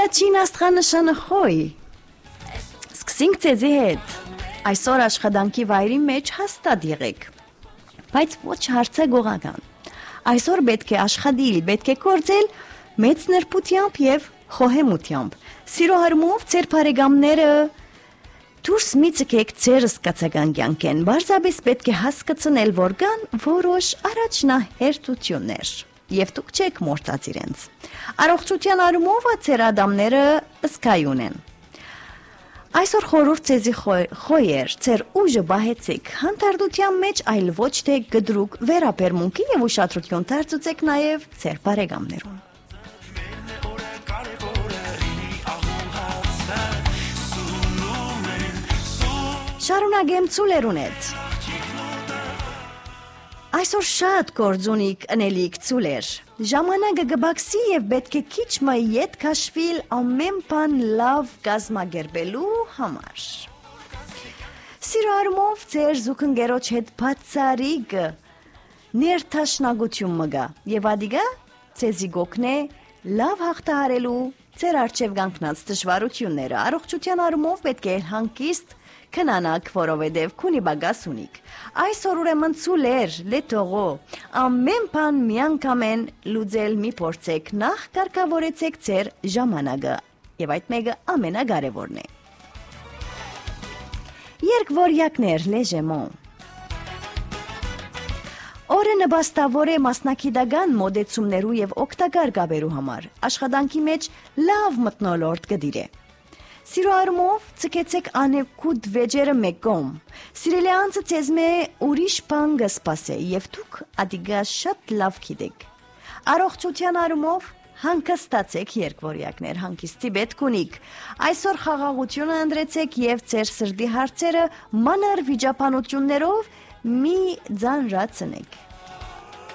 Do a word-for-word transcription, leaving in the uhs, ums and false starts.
Առաջին աստղանշանը խոյ։ Սկսենք ձեզի հետ։ Այսօր աշխատանքի վայրի մեջ հաստատ եղեք, բայց ոչ հարցը գողական։ Այսօր պետք է աշխատել, պետք է գործել մեծ նրբությամբ եւ խոհեմությամբ։ Սիրո հարմով ձեր բարեկամները դուրս մի ցկեք ձեր սկացական կյանքեն։ Բարձրապես պետք է հասկացնել, որ կան որոշ առաջնահերթություններ, եւ դուք չեք մորտած իրենց։ Առողջության առումով ձեր ադամները ըսկայուն են։ Այսօր խորհուրդ ձեզի խոյեր, ձեր ուժը բահեցեք հանդարտության մեջ, այլ ոչ թե գդրուկ վերաբերմունքի եւ ուշադրություն դարձուցեք նաեւ ձեր բարեկամներուն։ Շարունակեմ ցուլերուն հետ։ Այսօր շատ գործունիկ ընելիք ցուլեր։ Ժամանակը գբաքսի եւ պետք է քիչ մը ետ քաշվիլ ամեն բան լավ կազմակերպելու համար։ Սիրո արմով ձեր զուգընկերոջ հետ բացարիք ներթաշնագություն մգա եւ ադիգա ձեզի գոքնե լավ հաղթահարելու ձեր արժեվ կանգնած դժվարությունները։ Առողջության արումով պետք է հանգիստ քնանակ, որովհետև քունի բագաս ունիք։ Այսօր ուրեմն ցուլեր, լետողո, ամեն բան միանգամեն լուծել մի փորձեք, նախ կարգավորեցեք ձեր ժամանակը, եւ այդ մեկը ամենակարևորն է։ Երկվորյակներ լեժեմոն։ Օրը նպաստավոր է մասնակիտական մոդեցումներու եւ օգտակար գաբերու համար։ Աշխատանքի մեջ լավ մթնոլորտ կդիր է։ Սիրո արմով ցկեցեք անեկուտ վեճերը մեկում։ Սիրելի անձը ձեզ մե ուրիշ բան կսպասե եւ դուք ադիգա շատ լավ գիտեք։ Առողջության արմով հանգստացեք երկվորյակներ, հանգիստի պետք ունիք։ Այսօր խաղաղությունը ընտրեցեք եւ ձեր սրտի հարցերը մանր վիճապանություններով մի ձանրացնեք։